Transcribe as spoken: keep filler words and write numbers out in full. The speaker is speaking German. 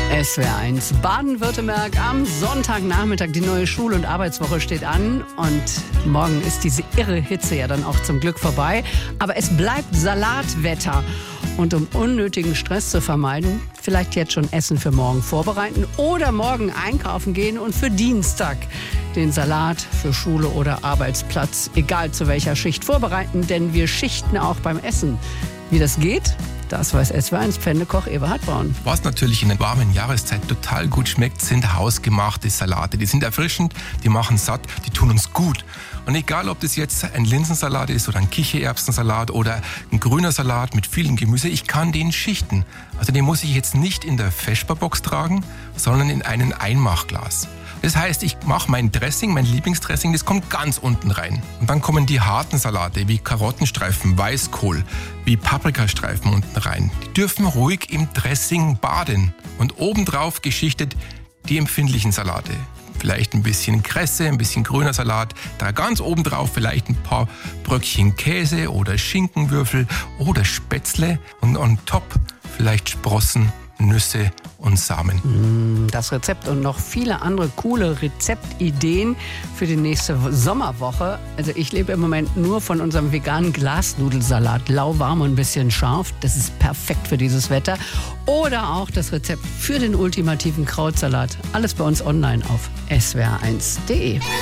S W R eins Baden-Württemberg am Sonntagnachmittag. Die neue Schul- und Arbeitswoche steht an und morgen ist diese irre Hitze ja dann auch zum Glück vorbei. Aber es bleibt Salatwetter. Und um unnötigen Stress zu vermeiden, vielleicht jetzt schon Essen für morgen vorbereiten oder morgen einkaufen gehen und für Dienstag den Salat für Schule oder Arbeitsplatz, egal zu welcher Schicht, vorbereiten. Denn wir schichten auch beim Essen. Wie das geht? Das weiß S W R eins Pfändekoch Eberhard Braun. Was natürlich in der warmen Jahreszeit total gut schmeckt, sind hausgemachte Salate. Die sind erfrischend, die machen satt, die tun uns gut. Und egal, ob das jetzt ein Linsensalat ist oder ein Kichererbsensalat oder ein grüner Salat mit vielem Gemüse, ich kann den schichten. Also den muss ich jetzt nicht in der Vesperbox tragen, sondern in einen Einmachglas. Das heißt, ich mache mein Dressing, mein Lieblingsdressing, das kommt ganz unten rein. Und dann kommen die harten Salate wie Karottenstreifen, Weißkohl, wie Paprikastreifen unten rein. Die dürfen ruhig im Dressing baden. Und obendrauf geschichtet die empfindlichen Salate. Vielleicht ein bisschen Kresse, ein bisschen grüner Salat. Da ganz obendrauf vielleicht ein paar Bröckchen Käse oder Schinkenwürfel oder Spätzle. Und on top vielleicht Sprossen, Nüsse und Samen. Das Rezept und noch viele andere coole Rezeptideen für die nächste Sommerwoche. Also ich lebe im Moment nur von unserem veganen Glasnudelsalat. Lauwarm und ein bisschen scharf. Das ist perfekt für dieses Wetter. Oder auch das Rezept für den ultimativen Krautsalat. Alles bei uns online auf S W R eins punkt de.